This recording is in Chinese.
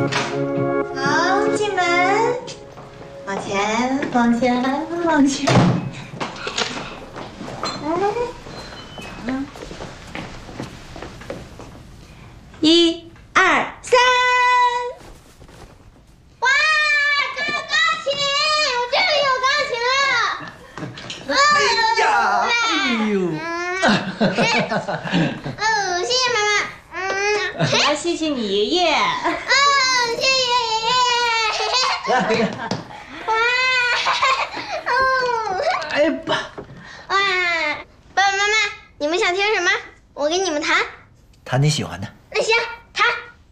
好，进门，往前，往前，往前。来，1、2、3。 哇，这有钢琴，我这里有钢琴了。 哎呀，哎呦， 谢谢妈妈。 要谢谢你爷爷。 谢谢爷爷。哇， 哎爸， 哇，爸爸妈妈，你们想听什么？我给你们弹。 弹你喜欢的。 那行。